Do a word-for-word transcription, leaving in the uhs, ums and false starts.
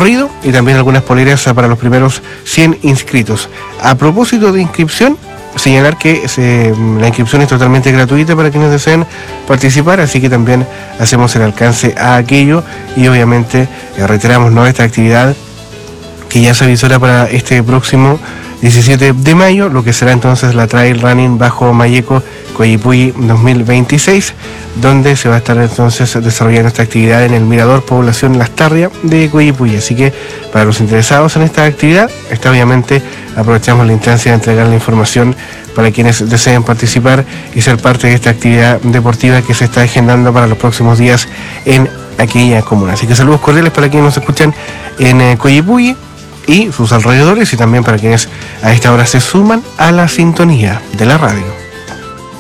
recorrido y también algunas poleras para los primeros cien inscritos. A propósito de inscripción, señalar que se, la inscripción es totalmente gratuita para quienes deseen participar, así que también hacemos el alcance a aquello y obviamente eh, reiteramos, ¿no?, esta actividad que ya se avisora para este próximo diecisiete de mayo, lo que será entonces la Trail Running Bajo Mayeco Coyipulli dos mil veintiséis, donde se va a estar entonces desarrollando esta actividad en el Mirador Población Lastarria de Coyipulli. Así que para los interesados en esta actividad, está obviamente aprovechamos la instancia de entregar la información para quienes deseen participar y ser parte de esta actividad deportiva que se está agendando para los próximos días en aquella comuna. Así que saludos cordiales para quienes nos escuchan en eh, Coyipulli y sus alrededores, y también para quienes a esta hora se suman a la sintonía de la radio.